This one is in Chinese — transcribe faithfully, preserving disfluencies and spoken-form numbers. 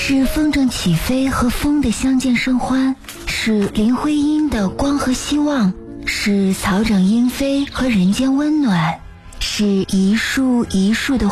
是风筝起飞和风的相见甚欢，是林徽因的光和希望，是草长莺飞和人间温暖，是一树一树的